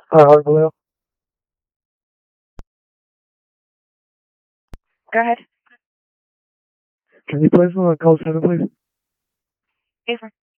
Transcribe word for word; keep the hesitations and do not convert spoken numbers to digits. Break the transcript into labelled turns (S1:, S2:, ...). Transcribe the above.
S1: Uh, hello.
S2: Go ahead.
S1: Can you place me on call center, please?
S2: Yes, sir.